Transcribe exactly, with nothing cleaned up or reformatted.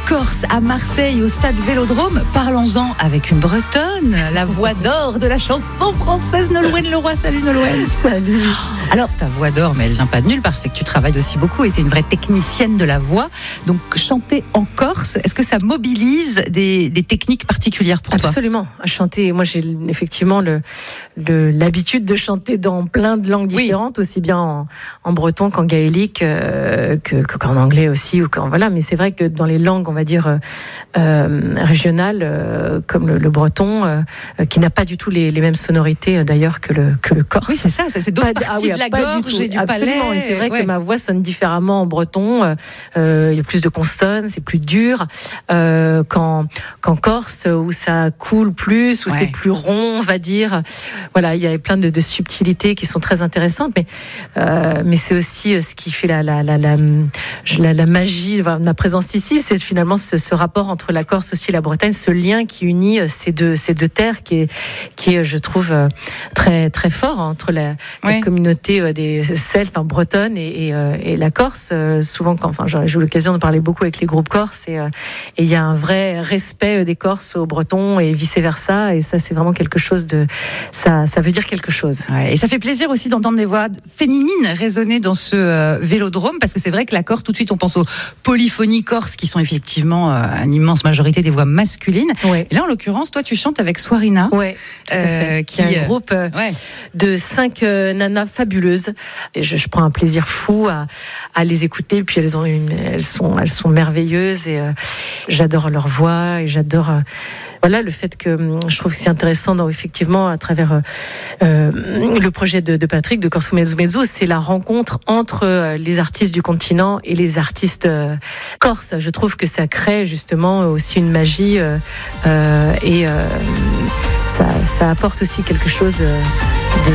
Corse, à Marseille, au stade Vélodrome. Parlons-en avec une Bretonne, la voix d'or de la chanson française, Nolwenn Leroy. Salut Nolwenn. Salut. Alors, ta voix d'or, mais elle vient pas de nulle part, c'est que tu travailles aussi beaucoup et tu es une vraie technicienne de la voix. Donc, chanter en Corse, est-ce que ça mobilise des, des techniques particulières pour toi ? Absolument. À chanter, moi j'ai effectivement le, le, l'habitude de chanter dans plein de langues différentes, oui. Aussi bien en, en breton qu'en gaélique, euh, que, qu'en anglais aussi. Ou qu'en, voilà. Mais c'est vrai que dans les langues, on va dire, euh, régionales, euh, comme le, le breton, euh, qui n'a pas du tout les, les mêmes sonorités d'ailleurs que le, que le corse. Oui, c'est ça, ça c'est d'autres pas, parties ah oui, de la gorge et du Absolument. palais. Et c'est vrai ouais. que ma voix sonne différemment en breton. Euh, il y a plus de consonnes, c'est plus dur. Euh, qu'en, qu'en corse, où ça coule plus, où ouais. c'est plus rond, on va dire. Voilà, il y a plein de, de subtilités qui sont très intéressantes, mais, euh, mais c'est aussi ce qui fait la, la, la, la, la, la magie de ma présence ici, c'est finalement ce, ce rapport entre la Corse aussi et la Bretagne, ce lien qui unit ces deux, ces deux terres, qui est, qui est, je trouve, très, très fort entre la, ouais. la communauté des Celtes, enfin, bretonne et, et, et la Corse. Souvent, quand, enfin, j'ai eu l'occasion de parler beaucoup avec les groupes corses, et il y a un vrai respect des Corses aux Bretons et vice-versa, et ça, c'est vraiment quelque chose de... Ça, ça veut dire quelque chose. Ouais, et ça fait plaisir aussi d'entendre des voix féminines résonner dans ce euh, Vélodrome, parce que c'est vrai que la Corse, tout de suite, on pense aux polyphonies corses, qui sont effectivement euh, une immense majorité des voix masculines. Ouais. Et là, en l'occurrence, toi, tu chantes avec Swarina. Oui, tout à fait. Euh, qui est un groupe euh, ouais. de cinq euh, nanas fabuleuses. Et je, je prends un plaisir fou à, à les écouter. Puis elles, ont une, elles, sont, elles sont merveilleuses, et euh, j'adore leur voix, et j'adore... Euh, Voilà, le fait que je trouve que c'est intéressant, donc, effectivement, à travers euh, le projet de, de Patrick, de Corso Mezzo Mezzo, c'est la rencontre entre euh, les artistes du continent et les artistes euh, corses. Je trouve que ça crée justement aussi une magie euh, euh, et euh, ça, ça apporte aussi quelque chose de,